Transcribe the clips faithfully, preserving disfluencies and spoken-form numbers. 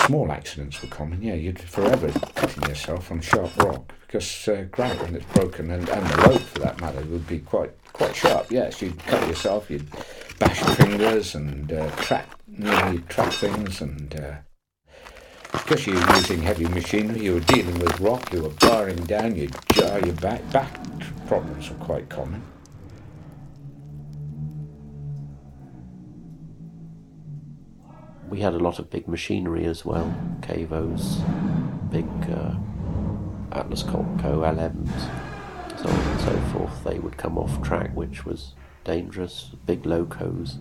small accidents were common. Yeah, you'd forever cutting yourself on sharp rock because uh, granite, when it's broken, and, and the road for that matter, would be quite quite sharp. Yes, you'd cut yourself, you'd bash your fingers and uh, crack, you know, you'd crack things, and uh, because you're using heavy machinery, you were dealing with rock, you were barring down, you'd jar your back. Back problems were quite common. We had a lot of big machinery as well, Cavos, big uh, Atlas Copco L Ms, so on and so forth. They would come off track, which was dangerous, big locos.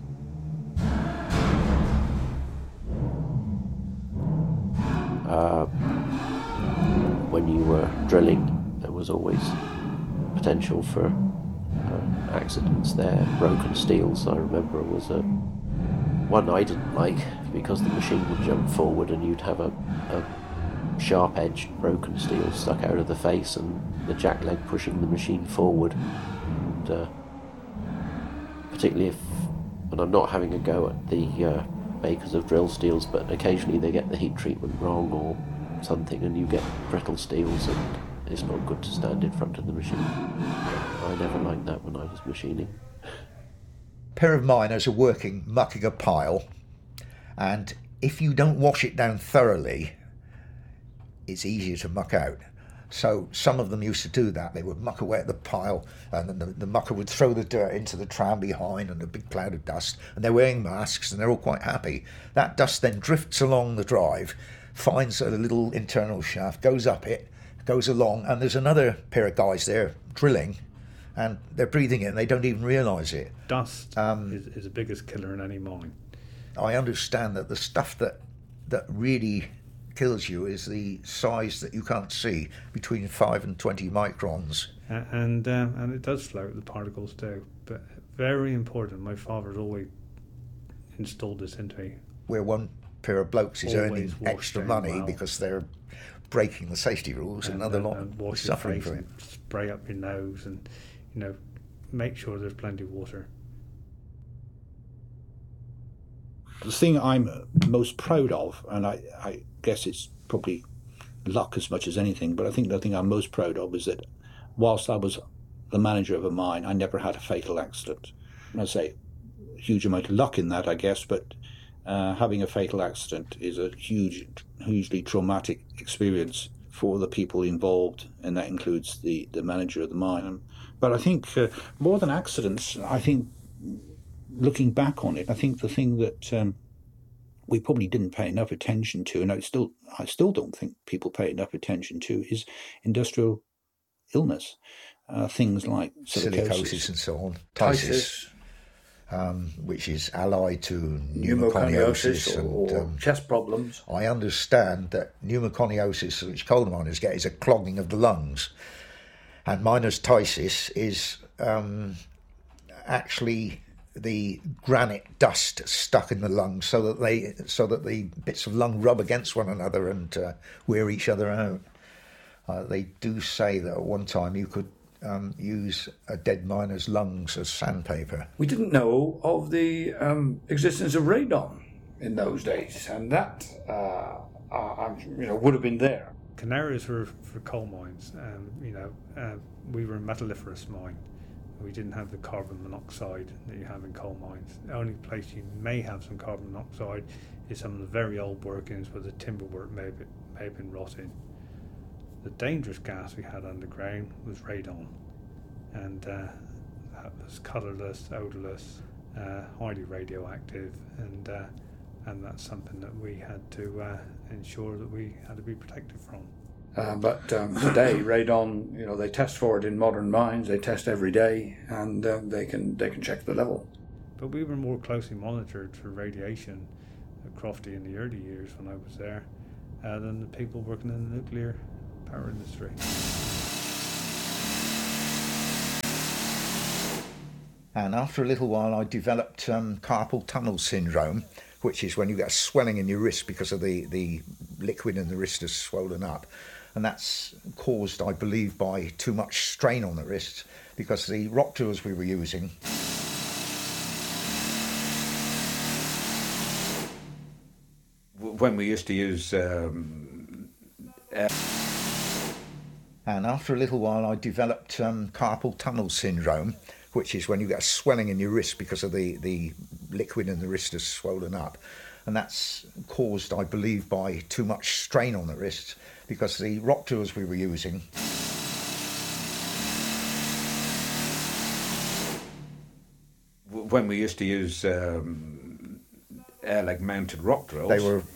Uh, when you were drilling, there was always potential for uh, accidents there. Broken steels, I remember, was a one I didn't like, because the machine would jump forward and you'd have a, a sharp-edged broken steel stuck out of the face and the jackleg pushing the machine forward. And, uh, particularly if, and I'm not having a go at the uh, makers of drill steels, but occasionally they get the heat treatment wrong or something and you get brittle steels, and it's not good to stand in front of the machine. I never liked that when I was machining. A pair of miners are working, mucking a pile, and if you don't wash it down thoroughly, it's easier to muck out. So some of them used to do that. They would muck away at the pile, and then the, the mucker would throw the dirt into the tram behind and a big cloud of dust, and they're wearing masks and they're all quite happy. That dust then drifts along the drive, finds a little internal shaft, goes up it, goes along, and there's another pair of guys there drilling, and they're breathing it and they don't even realise it. Dust um, is, is the biggest killer in any mine. I understand that the stuff that that really kills you is the size that you can't see, between five and twenty microns. Uh, and um, and it does float, the particles do. But very important, my father's always installed this into me. Where one pair of blokes is Always earning extra down money well. because they're breaking the safety rules, and, another and, lot and is wash your suffering face for it. and spray up your nose, and you know, make sure there's plenty of water. The thing I'm most proud of, and I, I guess it's probably luck as much as anything, but I think the thing I'm most proud of is that whilst I was the manager of a mine, I never had a fatal accident. And I say a huge amount of luck in that, I guess, but uh, having a fatal accident is a huge, hugely traumatic experience for the people involved, and that includes the, the manager of the mine. But I think uh, more than accidents, I think looking back on it, I think the thing that um, we probably didn't pay enough attention to, and I still I still don't think people pay enough attention to, is industrial illness. Uh, things like silicosis. Silicosis and so on. Ptysis. Um, which is allied to Pneumoconiosis pneumoconiosis. or, and, or um, chest problems. I understand that pneumoconiosis, which coal miners get, is a clogging of the lungs. And miners' ptysis is um, actually the granite dust stuck in the lungs, so that they so that the bits of lung rub against one another and uh, wear each other out. Uh, they do say that at one time you could um, use a dead miner's lungs as sandpaper. We didn't know of the um, existence of radon in those days, and that uh, uh, you know would have been there. Canaries were for coal mines, and you know uh, we were a metalliferous mine. We didn't have the carbon monoxide that you have in coal mines. The only place you may have some carbon monoxide is some of the very old workings where the timber work may have been, may have been rotting. The dangerous gas we had underground was radon, and uh, that was colourless, odourless, uh, highly radioactive, and uh, and that's something that we had to uh, ensure that we had to be protected from. Uh, but um, today, radon, you know, they test for it in modern mines. They test every day, and uh, they can they can check the level. But we were more closely monitored for radiation at Crofty in the early years when I was there uh, than the people working in the nuclear power industry. And after a little while, I developed um, carpal tunnel syndrome, which is when you get a swelling in your wrist because of the, the liquid in the wrist has swollen up. And that's caused, I believe, by too much strain on the wrist, because the rock drills we were using when we used to use um, air. And after a little while, I developed um, carpal tunnel syndrome, which is when you get a swelling in your wrist because of the, the liquid in the wrist has swollen up. And that's caused, I believe, by too much strain on the wrists, because the rock drills we were using when we used to use um, air leg mounted rock drills, they were